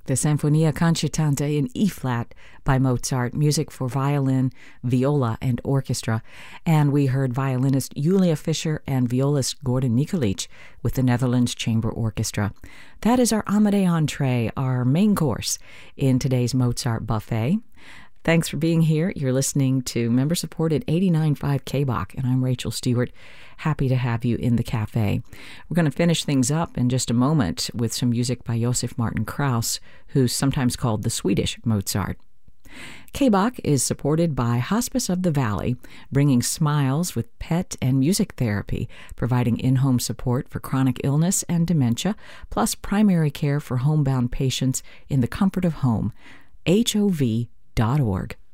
the Sinfonia Concertante in E-flat by Mozart, music for violin, viola, and orchestra. And we heard violinist Julia Fischer and violist Gordon Nikolic with the Netherlands Chamber Orchestra. That is our Amadei entree, our main course in today's Mozart buffet. Thanks for being here. You're listening to member-supported 89.5 KBOK, and I'm Rachel Stewart. Happy to have you in the cafe. We're going to finish things up in just a moment with some music by Josef Martin Krauss, who's sometimes called the Swedish Mozart. KBOK is supported by Hospice of the Valley, bringing smiles with pet and music therapy, providing in-home support for chronic illness and dementia, plus primary care for homebound patients in the comfort of home. HOV.org.